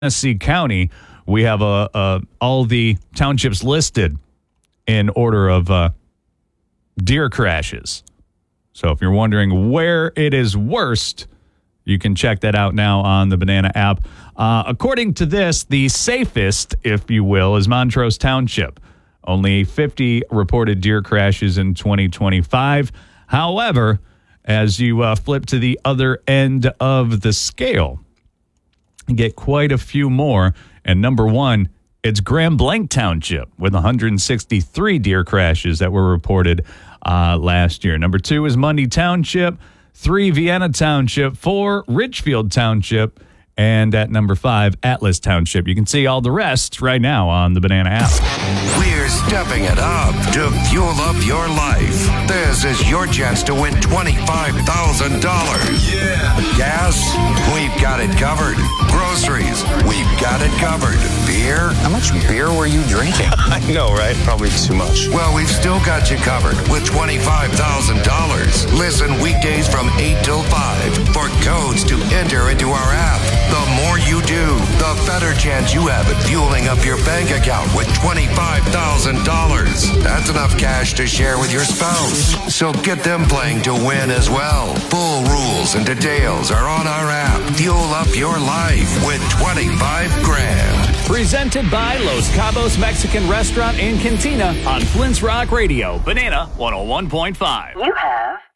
Genesee County, we have all the townships listed in order of deer crashes. So if you're wondering where it is worst, you can check that out now on the Banana app. According to this, the safest, if you will, is Montrose Township. Only 50 reported deer crashes in 2025. However, as you flip to the other end of the scale, you get quite a few more. And number one, it's Grand Blanc Township with 163 deer crashes that were reported last year. Number two is Mundy Township, 3 Vienna Township, 4 Richfield Township, and at number 5, Atlas Township. You can see all the rest right now on the Banana app. We're stepping it up to fuel up your life. This is your chance to win $25,000. Yeah. Gas? We've got it covered. Groceries? We've got it covered. Beer? How much beer were you drinking? I know, right? Probably too much. Well, we've still got you covered with $25,000. Listen weekdays from 8 till 5 for codes to enter into our app. The more you do, the better chance you have at fueling up your bank account with $25,000. That's enough cash to share with your spouse. So get them playing to win as well. Full rules and details are on our app. Fuel up your life with $25,000. Presented by Los Cabos Mexican Restaurant and Cantina on Flint's Rock Radio, Banana 101.5. You have